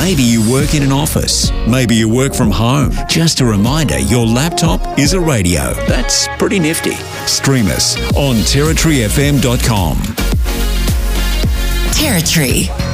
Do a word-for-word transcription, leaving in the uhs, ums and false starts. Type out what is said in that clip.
Maybe you work in an office. Maybe you work from home. Just a reminder, your laptop is a radio. That's pretty nifty. Stream us on territory f m dot com. Territory.